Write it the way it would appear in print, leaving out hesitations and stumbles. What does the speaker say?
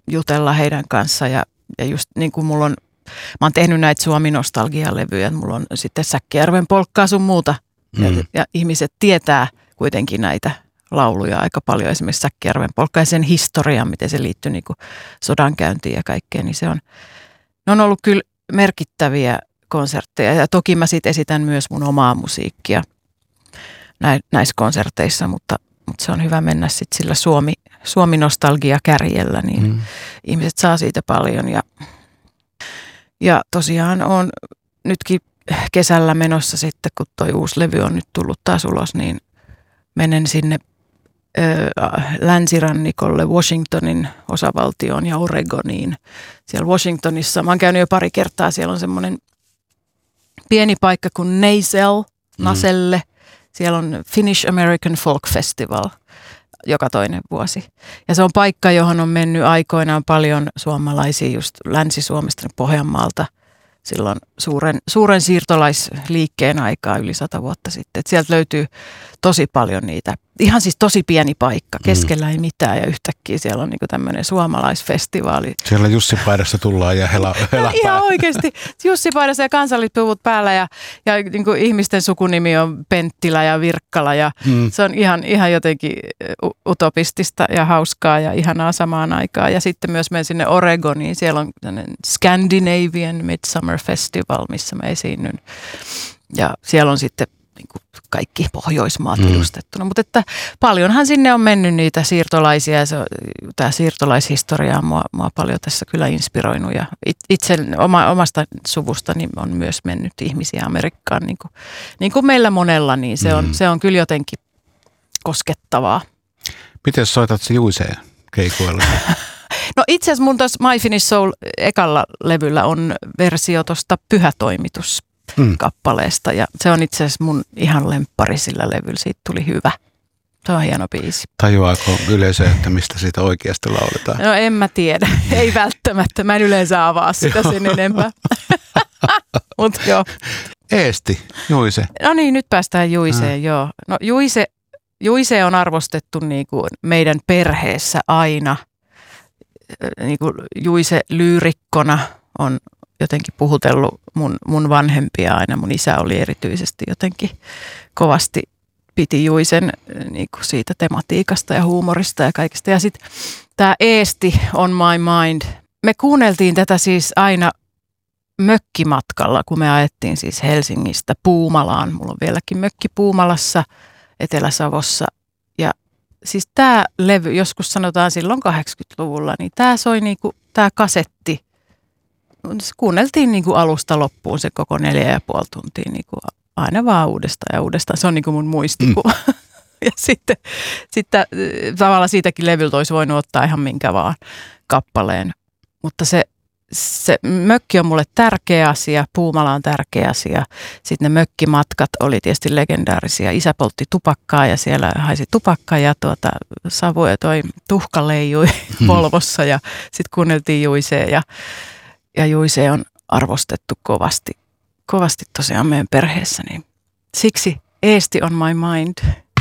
jutella heidän kanssa ja just niin kuin mä oon tehnyt näitä Suomi-nostalgialevyjä, mulla on sitten Säkkijärven polkkaa sun muuta ja ihmiset tietää kuitenkin näitä lauluja aika paljon, esimerkiksi Säkkijärven polkkaa ja sen historian, miten se liittyy niin kuin sodankäyntiin ja kaikkeen, niin ne on ollut kyllä merkittäviä konsertteja ja toki mä sitten esitän myös mun omaa musiikkia näissä konserteissa, mutta se on hyvä mennä sitten sillä Suomi-nostalgia-kärjellä, niin ihmiset saa siitä paljon ja tosiaan on nytkin kesällä menossa sitten, kun toi uusi levy on nyt tullut taas ulos, niin menen sinne länsirannikolle Washingtonin osavaltioon ja Oregoniin. Siellä Washingtonissa, mä oon käynyt jo pari kertaa, siellä on semmoinen pieni paikka kuin Naselle. Siellä on Finnish American Folk Festival joka toinen vuosi. Ja se on paikka, johon on mennyt aikoinaan paljon suomalaisia just Länsi-Suomesta, Pohjanmaalta silloin suuren siirtolaisliikkeen aikaa yli 100 vuotta sitten. Et sieltä löytyy tosi paljon niitä. Ihan siis tosi pieni paikka, keskellä ei mitään ja yhtäkkiä siellä on niinku tämmöinen suomalaisfestivaali. Siellä Jussi-paidassa tullaan ja hela ihan oikeasti. Jussi-paidassa ja kansallipuvut päällä ja niinku ihmisten sukunimi on Penttilä ja Virkkala ja se on ihan jotenkin utopistista ja hauskaa ja ihanaa samaan aikaan. Ja sitten myös menen sinne Oregoniin, siellä on Scandinavian Midsummer Festival, missä mä esiinnyn ja siellä on sitten niin kuin kaikki Pohjoismaat edustettuna, mutta että paljonhan sinne on mennyt niitä siirtolaisia ja tämä siirtolaishistoria on mua paljon tässä kyllä inspiroinut ja itse omasta suvustani on myös mennyt ihmisiä Amerikkaan niin kuin meillä monella, niin se on kyllä jotenkin koskettavaa. Miten soitat se Juiseen keikoilla? No itse asiassa mun tuossa My Finnish Soul ekalla levyllä on versio tuosta Pyhätoimitus kappaleesta ja se on itse asiassa mun ihan lemppari sillä levyllä, siitä tuli hyvä. Se on hieno biisi. Tajuaako yleisö, että mistä siitä oikeasti lauletaan? No en mä tiedä, ei välttämättä, mä en yleensä avaa sitä sen enempää. Mut joo. Eesti, Juise. No niin, nyt päästään Juiseen, joo. No Juise on arvostettu niinku meidän perheessä aina. Niinku Juise lyyrikkona on jotenkin puhutellut mun vanhempia aina. Mun isä oli erityisesti jotenkin kovasti piti Juisen niin kuin siitä tematiikasta ja huumorista ja kaikesta. Ja sitten tämä Eesti on my mind. Me kuunneltiin tätä siis aina mökkimatkalla, kun me ajettiin siis Helsingistä Puumalaan. Mulla on vieläkin mökki Puumalassa, Etelä-Savossa. Ja siis tämä levy, joskus sanotaan silloin 80-luvulla, niin tämä soi niinku, tämä kasetti. Kuunneltiin niin kuin alusta loppuun se koko 4,5 tuntia niin kuin aina vaan uudestaan ja uudestaan. Se on niin kuin mun muistikuva. Ja sitten tavallaan siitäkin levyltä olisi voinut ottaa ihan minkä vaan kappaleen. Mutta se mökki on mulle tärkeä asia, Puumala on tärkeä asia. Sitten ne mökkimatkat oli tietysti legendaarisia. Isä poltti tupakkaa ja siellä haisi tupakkaa ja savu ja toi tuhka leijui Volvossa ja sitten kuunneltiin Juiseen ja Juise on arvostettu kovasti tosiaan meidän perheessä, niin siksi Eesti on my mind.